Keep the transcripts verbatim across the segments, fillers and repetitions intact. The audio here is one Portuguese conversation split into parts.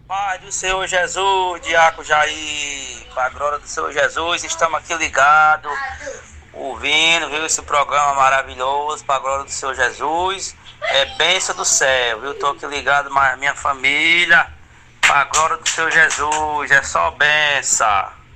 Pai do Senhor Jesus, Diaco Jair, para a glória do Senhor Jesus, estamos aqui ligados, ouvindo, viu, esse programa maravilhoso, para a glória do Senhor Jesus, é bênção do céu, viu, estou aqui ligado, mas minha família, para a glória do Senhor Jesus, é só bênção.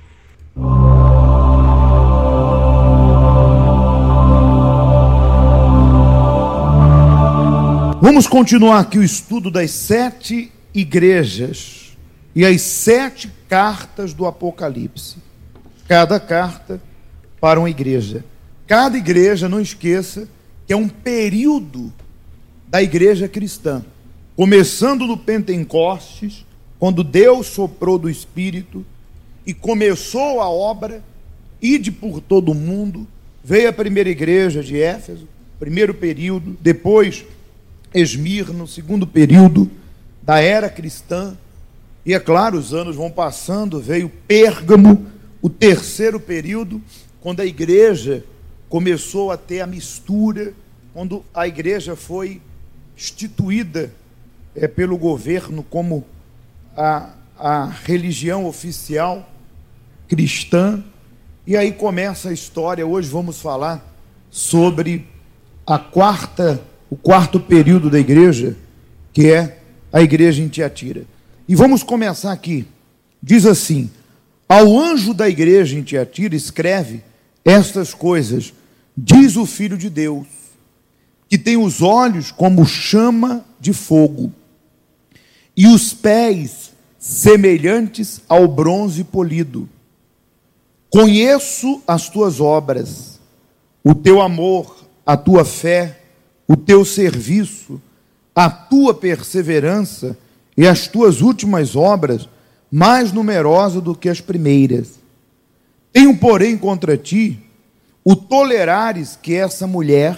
Vamos continuar aqui o estudo das sete igrejas e as sete cartas do Apocalipse. Cada carta para uma igreja. Cada igreja, não esqueça, que é um período da igreja cristã. Começando no Pentecostes, quando Deus soprou do Espírito e começou a obra, ide por todo o mundo, veio a primeira igreja de Éfeso, primeiro período, depois Esmirna, segundo período da era cristã, e é claro, os anos vão passando, veio Pérgamo, o terceiro período, quando a igreja começou a ter a mistura, quando a igreja foi instituída é, pelo governo como a, a religião oficial cristã, e aí começa a história. Hoje vamos falar sobre a quarta, o quarto período da igreja, que é a igreja em Tiatira. E vamos começar aqui. Diz assim: ao anjo da igreja em Tiatira escreve estas coisas, diz o Filho de Deus, que tem os olhos como chama de fogo, e os pés semelhantes ao bronze polido. Conheço as tuas obras, o teu amor, a tua fé, o teu serviço, a tua perseverança e as tuas últimas obras, mais numerosas do que as primeiras. Tenho, porém, contra ti o tolerares que essa mulher,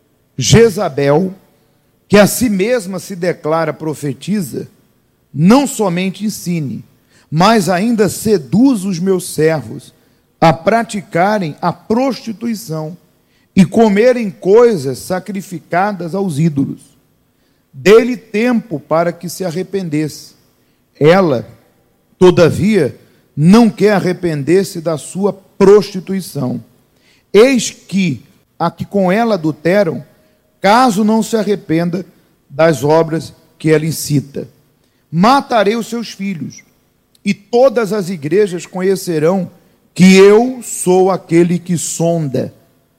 Jezabel, que a si mesma se declara profetiza, não somente ensine, mas ainda seduz os meus servos a praticarem a prostituição e comerem coisas sacrificadas aos ídolos. Dê-lhe tempo para que se arrependesse. Ela, todavia, não quer arrepender-se da sua prostituição. Eis que a que com ela adulteram, caso não se arrependa das obras que ela incita. Matarei os seus filhos, e todas as igrejas conhecerão que eu sou aquele que sonda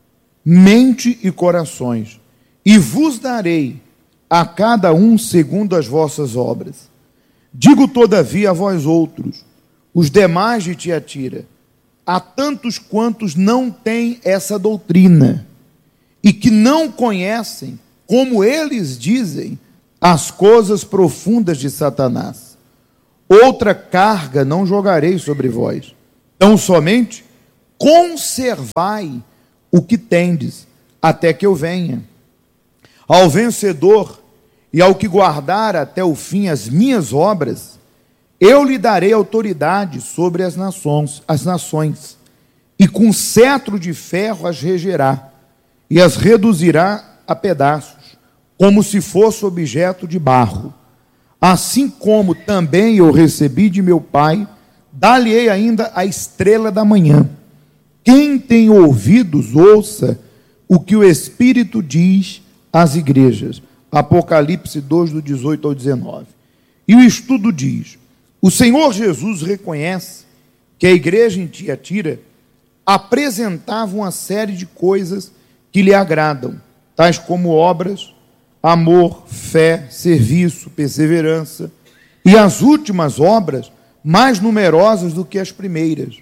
mente e corações, e vos darei a cada um segundo as vossas obras. Digo, todavia, a vós outros, os demais de Tiatira, a tantos quantos não têm essa doutrina, e que não conhecem, como eles dizem, as coisas profundas de Satanás. Outra carga não jogarei sobre vós, tão somente conservai o que tendes, até que eu venha. Ao vencedor e ao que guardar até o fim as minhas obras, eu lhe darei autoridade sobre as nações, as nações, e com cetro de ferro as regerá, e as reduzirá a pedaços, como se fosse objeto de barro. Assim como também eu recebi de meu Pai, dar-lhe-ei ainda a estrela da manhã. Quem tem ouvidos, ouça o que o Espírito diz às igrejas. Apocalipse dois, do dezoito ao dezenove. E o estudo diz: o Senhor Jesus reconhece que a igreja em Tiatira apresentava uma série de coisas que lhe agradam, tais como obras, amor, fé, serviço, perseverança, e as últimas obras mais numerosas do que as primeiras.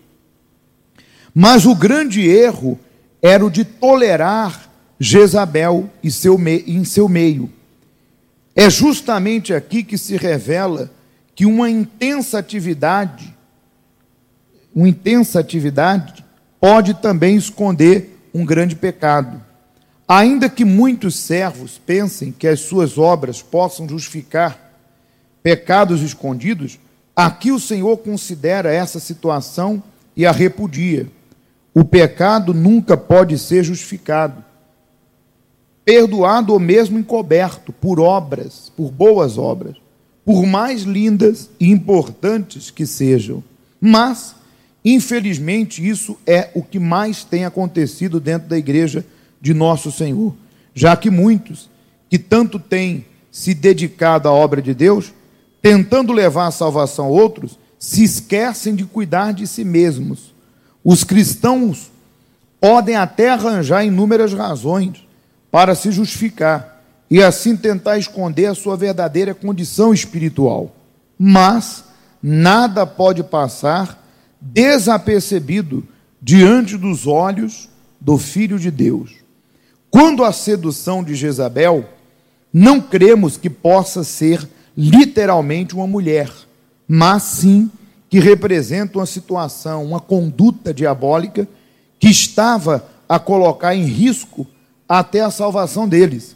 Mas o grande erro era o de tolerar Jezabel e seu me- em seu meio. É justamente aqui que se revela que uma intensa atividade, uma intensa atividade pode também esconder um grande pecado. Ainda que muitos servos pensem que as suas obras possam justificar pecados escondidos, aqui o Senhor considera essa situação e a repudia. O pecado nunca pode ser justificado, perdoado ou mesmo encoberto por obras, por boas obras. por mais lindas e importantes que sejam. Mas, infelizmente, isso é o que mais tem acontecido dentro da igreja de nosso Senhor, já que muitos que tanto têm se dedicado à obra de Deus, tentando levar a salvação a outros, se esquecem de cuidar de si mesmos. Os cristãos podem até arranjar inúmeras razões para se justificar e assim tentar esconder a sua verdadeira condição espiritual. Mas nada pode passar desapercebido diante dos olhos do Filho de Deus. Quando a sedução de Jezabel, não cremos que possa ser literalmente uma mulher, mas sim que representa uma situação, uma conduta diabólica que estava a colocar em risco até a salvação deles.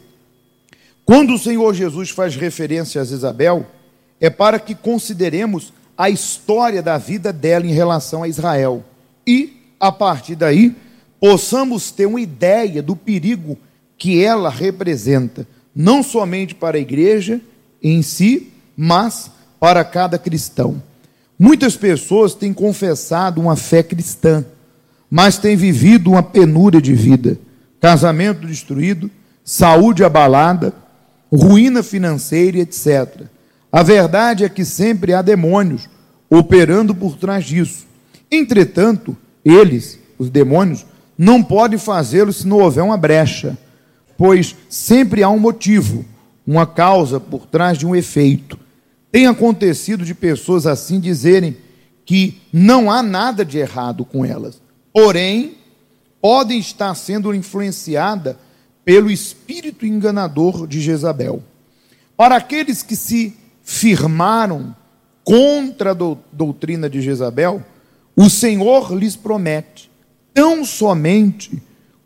Quando o Senhor Jesus faz referência a Jezabel, é para que consideremos a história da vida dela em relação a Israel e, a partir daí, possamos ter uma ideia do perigo que ela representa, não somente para a igreja em si, mas para cada cristão. Muitas pessoas têm confessado uma fé cristã, mas têm vivido uma penúria de vida, casamento destruído, saúde abalada, ruína financeira, etcétera. A verdade é que sempre há demônios operando por trás disso. Entretanto, eles, os demônios, não podem fazê-lo se não houver uma brecha, pois sempre há um motivo, uma causa por trás de um efeito. Tem acontecido de pessoas assim dizerem que não há nada de errado com elas, porém, podem estar sendo influenciadas pelo espírito enganador de Jezabel. Para aqueles que se firmaram contra a doutrina de Jezabel, o Senhor lhes promete: tão somente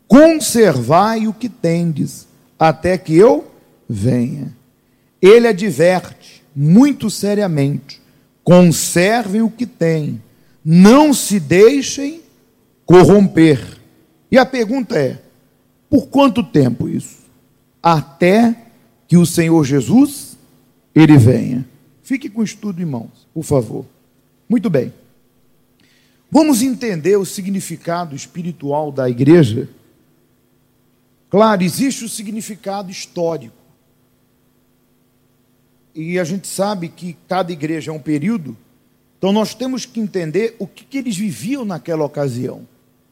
conservai o que tendes, até que eu venha. Ele adverte muito seriamente: conservem o que têm, não se deixem corromper. E a pergunta é: por quanto tempo isso? Até que o Senhor Jesus, ele venha. Fique com o estudo, irmãos, por favor. Muito bem. Vamos entender o significado espiritual da igreja. Claro, existe o significado histórico. E a gente sabe que cada igreja é um período, então nós temos que entender o que, que eles viviam naquela ocasião.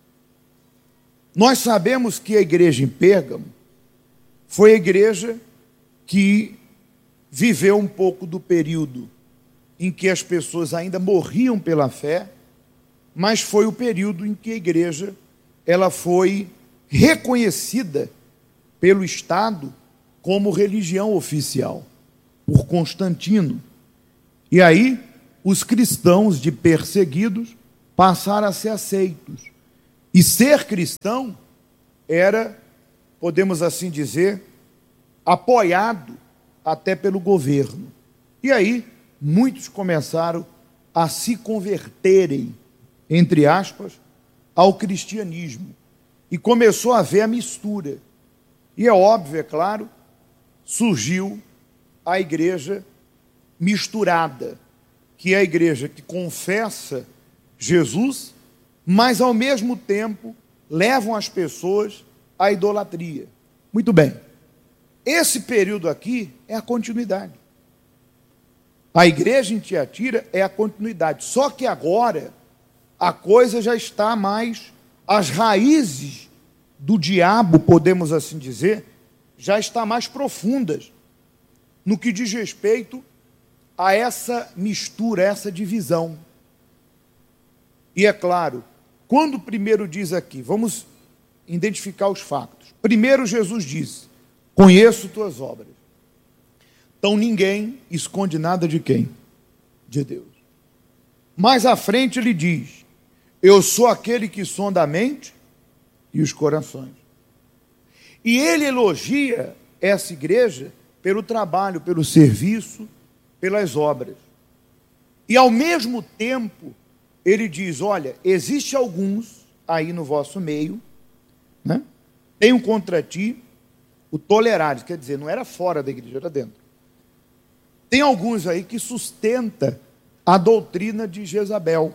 Nós sabemos que a igreja em Pérgamo foi a igreja que viveu um pouco do período em que as pessoas ainda morriam pela fé, mas foi o período em que a igreja ela foi reconhecida pelo Estado como religião oficial, por Constantino. E aí, os cristãos de perseguidos passaram a ser aceitos. E ser cristão era, podemos assim dizer, apoiado até pelo governo. E aí, muitos começaram a se converterem, entre aspas, ao cristianismo. E começou a haver a mistura. E é óbvio, é claro, surgiu a igreja misturada, que é a igreja que confessa Jesus, mas ao mesmo tempo levam as pessoas à idolatria. Muito bem. Esse período aqui é a continuidade. A igreja em Tiatira é a continuidade. Só que agora a coisa já está mais, as raízes do diabo, podemos assim dizer, já está mais profundas no que diz respeito a essa mistura, essa divisão. E é claro, quando primeiro diz aqui, vamos identificar os fatos. Primeiro Jesus disse: conheço tuas obras. Então ninguém esconde nada de quem? De Deus. Mais à frente ele diz: eu sou aquele que sonda a mente e os corações. E ele elogia essa igreja pelo trabalho, pelo serviço, pelas obras. E ao mesmo tempo, ele diz: olha, existe alguns aí no vosso meio, né? Tenho contra ti o tolerar, quer dizer, não era fora da igreja, era dentro. Tem alguns aí que sustenta a doutrina de Jezabel.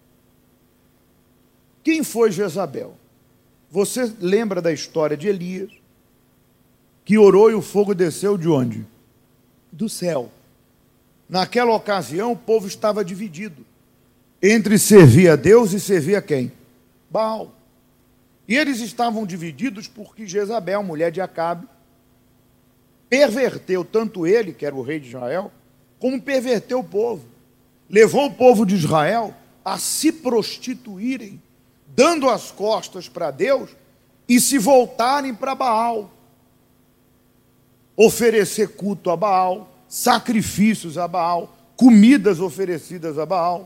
Quem foi Jezabel? Você lembra da história de Elias, que orou e o fogo desceu de onde? Do céu. Naquela ocasião, o povo estava dividido entre servir a Deus e servir a quem? Baal. E eles estavam divididos porque Jezabel, mulher de Acabe, perverteu tanto ele, que era o rei de Israel, como perverteu o povo. Levou o povo de Israel a se prostituírem, dando as costas para Deus e se voltarem para Baal. Oferecer culto a Baal, sacrifícios a Baal, comidas oferecidas a Baal.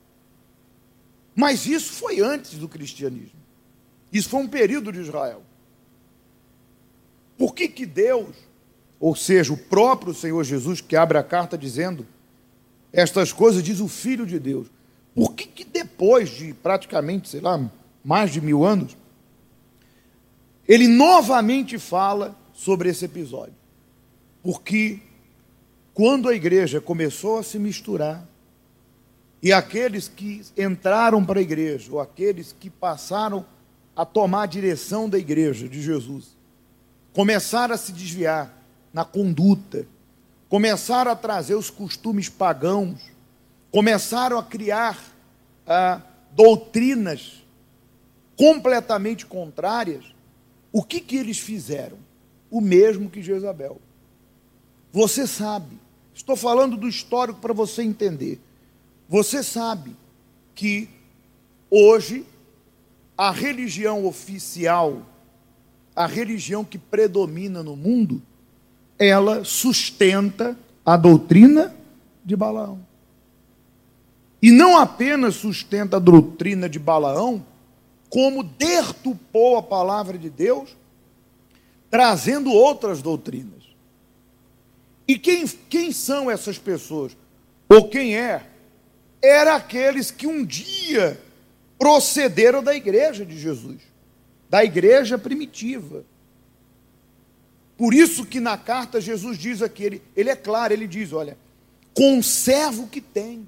Mas isso foi antes do cristianismo. Isso foi um período de Israel. Por que que Deus, ou seja, o próprio Senhor Jesus, que abre a carta dizendo estas coisas, diz o Filho de Deus, por que que depois de praticamente, sei lá, mais de mil anos, ele novamente fala sobre esse episódio? Porque quando a igreja começou a se misturar, e aqueles que entraram para a igreja, ou aqueles que passaram a tomar a direção da igreja de Jesus, começaram a se desviar na conduta, começaram a trazer os costumes pagãos, começaram a criar ah, doutrinas completamente contrárias. O que que eles fizeram? O mesmo que Jezabel. Você sabe, estou falando do histórico para você entender. Você sabe que hoje a religião oficial, a religião que predomina no mundo, ela sustenta a doutrina de Balaão. E não apenas sustenta a doutrina de Balaão, como deturpou a palavra de Deus, trazendo outras doutrinas. E quem, quem são essas pessoas? Ou quem é? Eram aqueles que um dia procederam da igreja de Jesus, da igreja primitiva. Por isso que na carta Jesus diz aqui, ele, ele é claro, ele diz, olha, conserva o que tendes,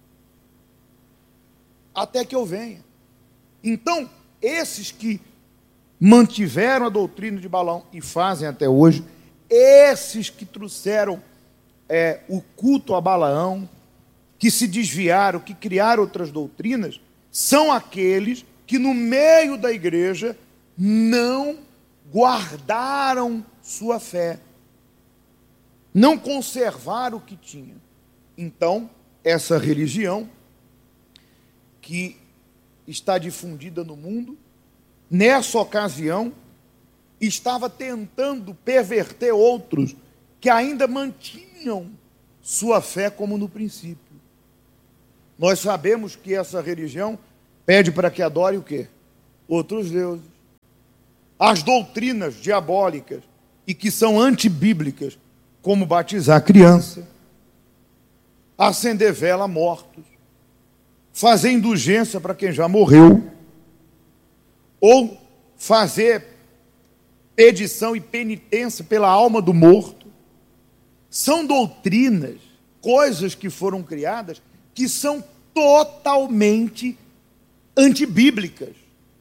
até que eu venha. Então, esses que mantiveram a doutrina de Balaão e fazem até hoje, esses que trouxeram é, o culto a Balaão, que se desviaram, que criaram outras doutrinas, são aqueles que no meio da igreja não guardaram sua fé, não conservaram o que tinha. Então, essa religião que está difundida no mundo, nessa ocasião, estava tentando perverter outros que ainda mantinham sua fé como no princípio. Nós sabemos que essa religião pede para que adore o quê? Outros deuses. As doutrinas diabólicas e que são antibíblicas, como batizar criança, acender vela a mortos, fazer indulgência para quem já morreu, ou fazer pedição e penitência pela alma do morto, são doutrinas, coisas que foram criadas, que são totalmente antibíblicas.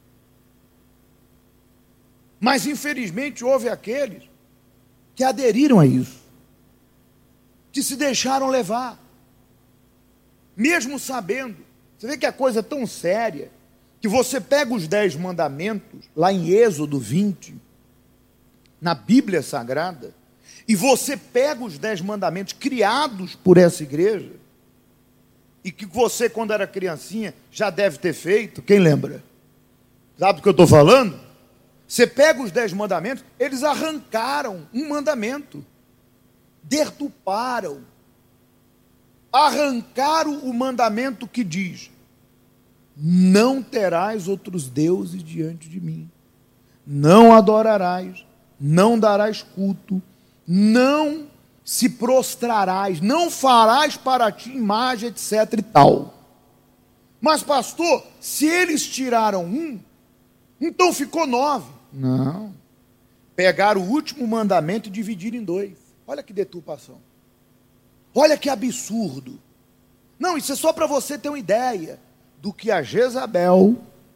Mas, infelizmente, houve aqueles que aderiram a isso, que se deixaram levar, mesmo sabendo. Você vê que a coisa é tão séria, que você pega os dez mandamentos, lá em Êxodo vinte, na Bíblia Sagrada, e você pega os dez mandamentos criados por essa igreja, e que você, quando era criancinha, já deve ter feito, quem lembra? Sabe do que eu estou falando? Você pega os dez mandamentos, eles arrancaram um mandamento, deturparam, arrancaram o mandamento que diz: não terás outros deuses diante de mim, não adorarás, não darás culto, não se prostrarás, não farás para ti imagem, etc e tal. Mas, pastor, se eles tiraram um, então ficou nove. Não. Pegaram o último mandamento e dividiram em dois. Olha que deturpação. Olha que absurdo. Não, isso é só para você ter uma ideia do que a Jezabel,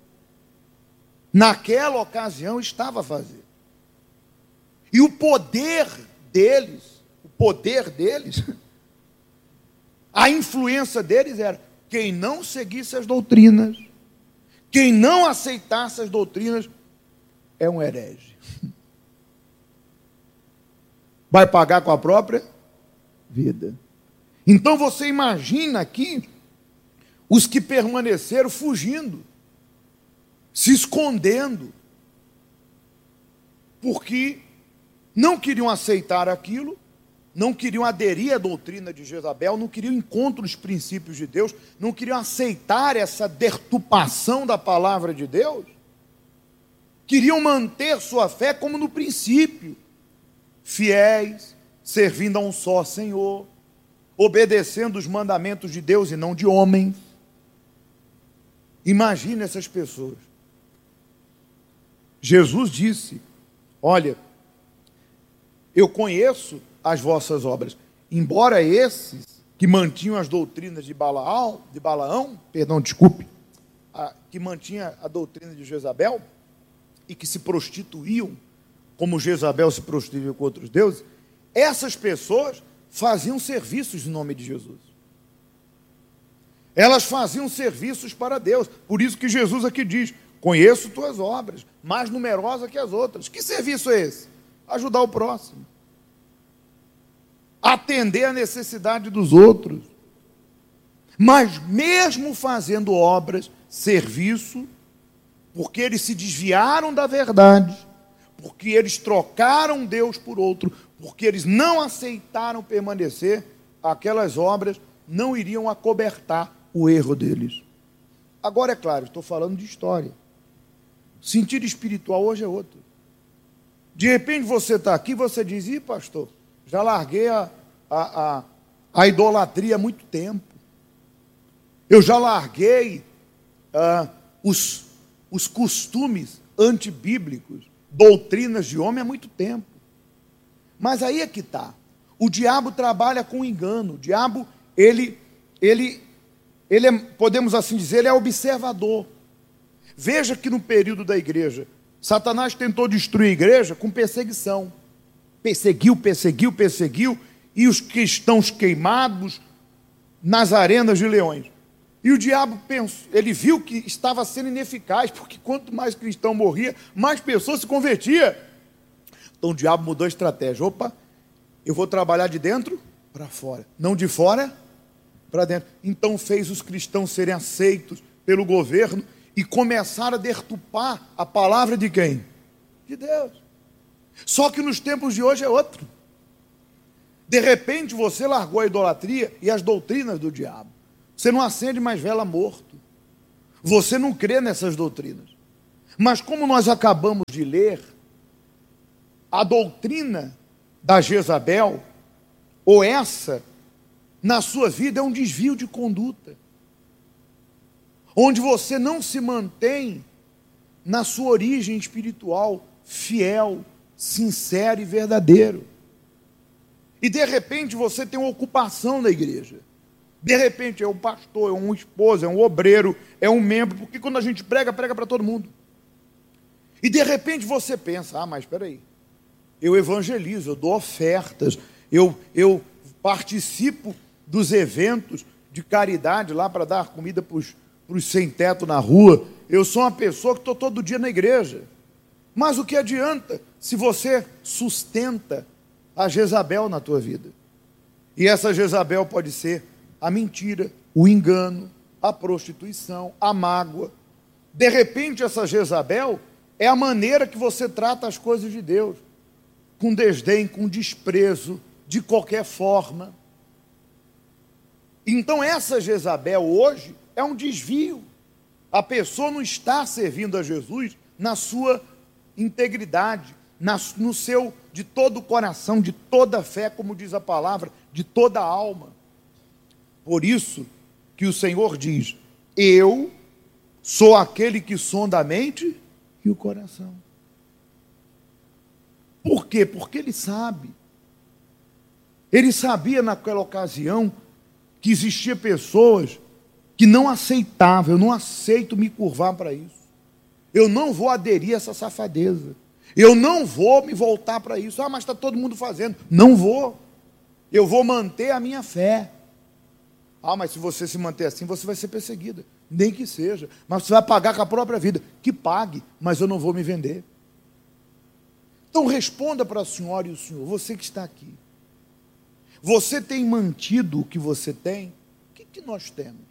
naquela ocasião, estava a fazer. E o poder deles, o poder deles, a influência deles era: quem não seguisse as doutrinas, quem não aceitasse as doutrinas, é um herege. Vai pagar com a própria vida. Então você imagina aqui os que permaneceram fugindo, se escondendo, porque não queriam aceitar aquilo, não queriam aderir à doutrina de Jezabel, não queriam encontrar os princípios de Deus, não queriam aceitar essa deturpação da palavra de Deus, queriam manter sua fé como no princípio, fiéis, servindo a um só Senhor, obedecendo os mandamentos de Deus e não de homens. Imagine essas pessoas. Jesus disse: olha, eu conheço as vossas obras, embora esses que mantinham as doutrinas de Balaão, de Balaão, perdão, desculpe, a, que mantinha a doutrina de Jezabel e que se prostituíam, como Jezabel se prostituiu com outros deuses, essas pessoas faziam serviços em nome de Jesus. Elas faziam serviços para Deus. Por isso que Jesus aqui diz: conheço tuas obras, mais numerosas que as outras. Que serviço é esse? Ajudar o próximo, atender a necessidade dos outros. Mas mesmo fazendo obras, serviço, porque eles se desviaram da verdade, porque eles trocaram Deus por outro, porque eles não aceitaram permanecer, aquelas obras não iriam acobertar o erro deles. Agora, é claro, estou falando de história. O sentido espiritual hoje é outro. De repente você está aqui e você diz: ih, pastor, já larguei a, a, a, a idolatria há muito tempo. Eu já larguei ah, os, os costumes antibíblicos, doutrinas de homem há muito tempo. Mas aí é que está. O diabo trabalha com engano. O diabo, ele, ele, ele é, podemos assim dizer, ele é observador. Veja que no período da igreja, Satanás tentou destruir a igreja com perseguição. Perseguiu, perseguiu, perseguiu, e os cristãos queimados nas arenas de leões. E o diabo pensou, ele viu que estava sendo ineficaz, porque quanto mais cristão morria, mais pessoas se convertiam. Então o diabo mudou a estratégia. Opa, eu vou trabalhar de dentro para fora, não de fora para dentro. Então fez os cristãos serem aceitos pelo governo e começaram a deturpar a palavra de quem? De Deus. Só que nos tempos de hoje é outro. De repente você largou a idolatria e as doutrinas do diabo. Você não acende mais vela morto. Você não crê nessas doutrinas. Mas como nós acabamos de ler, a doutrina da Jezabel, ou essa, na sua vida é um desvio de conduta, onde você não se mantém na sua origem espiritual, fiel, sincero e verdadeiro. E de repente você tem uma ocupação na igreja. De repente é um pastor, é um esposo, é um obreiro, é um membro, porque quando a gente prega, prega para todo mundo. E de repente você pensa: ah, mas espera aí, eu evangelizo, eu dou ofertas, eu, eu participo dos eventos de caridade lá para dar comida para os sem teto na rua, eu sou uma pessoa que estou todo dia na igreja. Mas o que adianta se você sustenta a Jezabel na tua vida? E essa Jezabel pode ser a mentira, o engano, a prostituição, a mágoa. De repente essa Jezabel é a maneira que você trata as coisas de Deus, com desdém, com desprezo, de qualquer forma. Então essa Jezabel hoje é um desvio. A pessoa não está servindo a Jesus na sua integridade, na, no seu, de todo o coração, de toda a fé, como diz a palavra, de toda a alma. Por isso que o Senhor diz: eu sou aquele que sonda a mente e o coração. Por quê? Porque Ele sabe. Ele sabia naquela ocasião que existia pessoas que não aceitavam. Eu não aceito me curvar para isso. Eu não vou aderir a essa safadeza. Eu não vou me voltar para isso. Ah, mas está todo mundo fazendo. Não vou. Eu vou manter a minha fé. Ah, mas se você se manter assim, você vai ser perseguida. Nem que seja. Mas você vai pagar com a própria vida. Que pague, mas eu não vou me vender. Então responda para a senhora e o senhor, você que está aqui. Você tem mantido o que você tem? O que, que nós temos?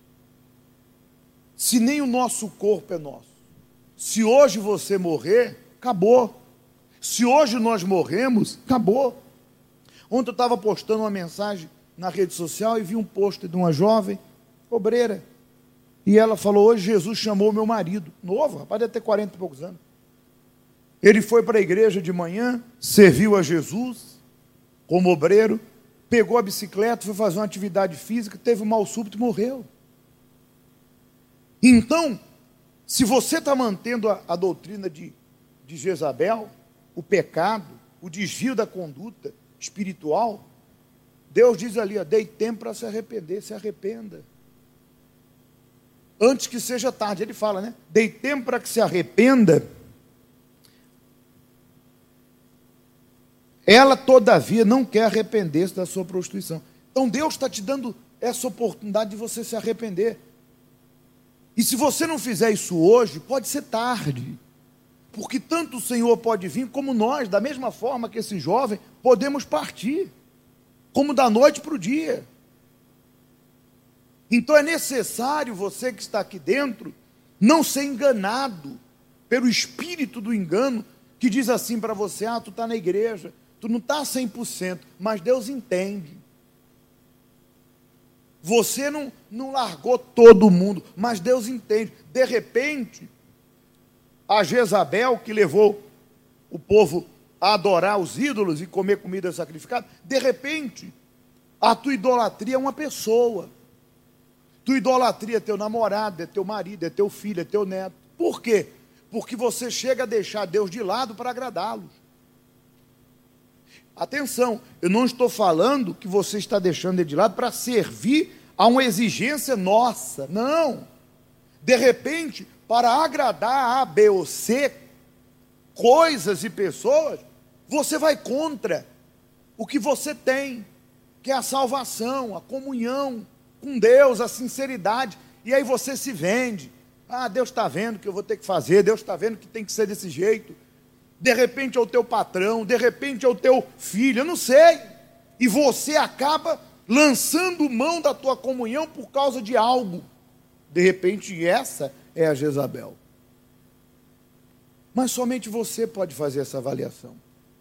Se nem o nosso corpo é nosso. Se hoje você morrer, acabou. Se hoje nós morremos, acabou. Ontem eu estava postando uma mensagem na rede social e vi um post de uma jovem obreira. E ela falou, hoje Jesus chamou meu marido. Novo, rapaz, deve ter quarenta e poucos anos. Ele foi para a igreja de manhã, serviu a Jesus como obreiro, pegou a bicicleta, foi fazer uma atividade física, teve um mal súbito e morreu. Então, se você está mantendo a, a doutrina de, de Jezabel, o pecado, o desvio da conduta espiritual, Deus diz ali, ó, dei tempo para se arrepender, se arrependa. Antes que seja tarde, ele fala, né? Dei tempo para que se arrependa. Ela, todavia, não quer arrepender-se da sua prostituição. Então, Deus está te dando essa oportunidade de você se arrepender. E se você não fizer isso hoje, pode ser tarde. Porque tanto o Senhor pode vir, como nós, da mesma forma que esse jovem, podemos partir. Como da noite para o dia. Então, é necessário você que está aqui dentro, não ser enganado pelo espírito do engano, que diz assim para você, ah, tu está na igreja, tu não está cem por cento, mas Deus entende. Você não, não largou todo mundo, mas Deus entende. De repente, a Jezabel, que levou o povo a adorar os ídolos e comer comida sacrificada, de repente, a tua idolatria é uma pessoa. Tua idolatria é teu namorado, é teu marido, é teu filho, é teu neto. Por quê? Porque você chega a deixar Deus de lado para agradá-los. Atenção, eu não estou falando que você está deixando ele de lado para servir a uma exigência nossa. Não. De repente, para agradar A, B ou C, coisas e pessoas, você vai contra o que você tem, que é a salvação, a comunhão com Deus, a sinceridade. E aí você se vende. Ah, Deus está vendo que eu vou ter que fazer, Deus está vendo que tem que ser desse jeito. De repente é o teu patrão, de repente é o teu filho, eu não sei. E você acaba lançando mão da tua comunhão por causa de algo. De repente essa é a Jezabel. Mas somente você pode fazer essa avaliação.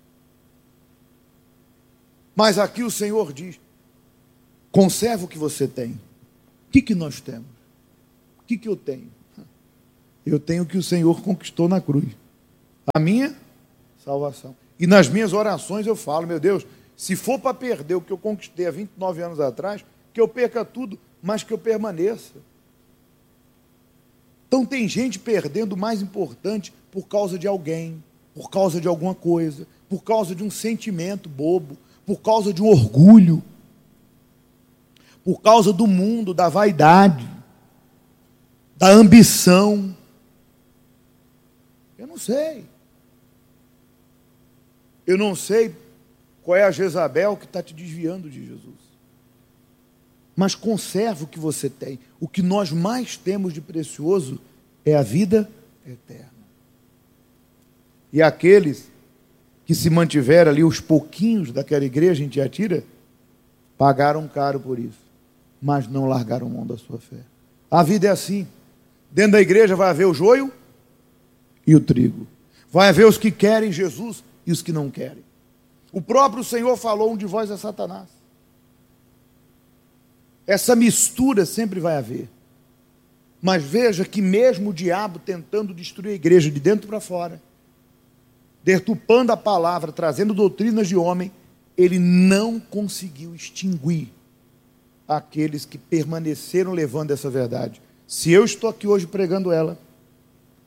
Mas aqui o Senhor diz, conserva o que você tem. O que, que nós temos? O que, que eu tenho? Eu tenho o que o Senhor conquistou na cruz. A minha salvação. E nas minhas orações eu falo, meu Deus, se for para perder o que eu conquistei há vinte e nove anos atrás, que eu perca tudo, mas que eu permaneça. Então tem gente perdendo o mais importante por causa de alguém, por causa de alguma coisa, por causa de um sentimento bobo, por causa de um orgulho, por causa do mundo, da vaidade, da ambição. Eu não sei. Eu não sei qual é a Jezabel que está te desviando de Jesus. Mas conserva o que você tem. O que nós mais temos de precioso é a vida eterna. E aqueles que se mantiveram ali, os pouquinhos daquela igreja em Tiatira, pagaram caro por isso, mas não largaram mão da sua fé. A vida é assim. Dentro da igreja vai haver o joio e o trigo. Vai haver os que querem Jesus e os que não querem. O próprio Senhor falou, um de vós é Satanás. Essa mistura sempre vai haver. Mas veja que mesmo o diabo tentando destruir a igreja de dentro para fora, deturpando a palavra, trazendo doutrinas de homem, ele não conseguiu extinguir aqueles que permaneceram levando essa verdade. Se eu estou aqui hoje pregando ela,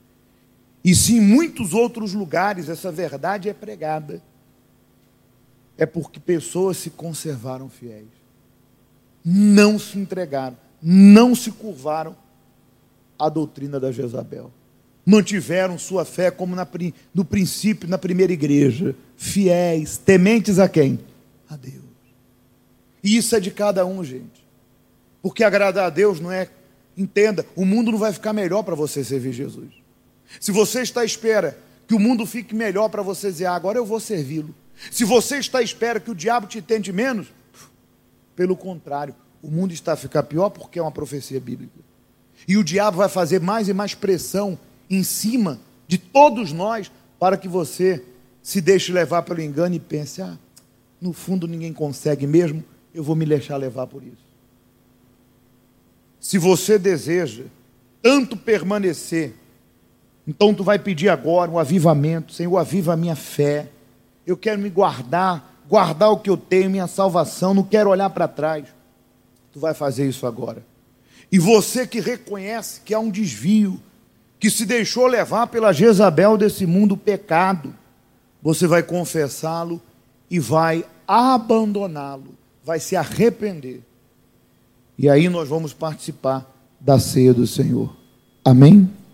e se em muitos outros lugares essa verdade é pregada, é porque pessoas se conservaram fiéis, não se entregaram, não se curvaram à doutrina da Jezabel, mantiveram sua fé como na, no princípio, na primeira igreja, fiéis, tementes a quem? A Deus. E isso é de cada um, gente, porque agradar a Deus não é, entenda, o mundo não vai ficar melhor para você servir Jesus. Se você está à espera que o mundo fique melhor para você dizer, ah, agora eu vou servi-lo, se você está à espera que o diabo te tente menos, pelo contrário, o mundo está a ficar pior porque é uma profecia bíblica. E o diabo vai fazer mais e mais pressão em cima de todos nós para que você se deixe levar pelo engano e pense, ah, no fundo ninguém consegue mesmo, eu vou me deixar levar por isso. Se você deseja tanto permanecer, então tu vai pedir agora um avivamento. Senhor, aviva a minha fé, eu quero me guardar, guardar o que eu tenho, minha salvação, não quero olhar para trás. Tu vai fazer isso agora. E você que reconhece que há um desvio, que se deixou levar pela Jezabel desse mundo pecado, você vai confessá-lo e vai abandoná-lo, vai se arrepender. E aí nós vamos participar da ceia do Senhor. Amém?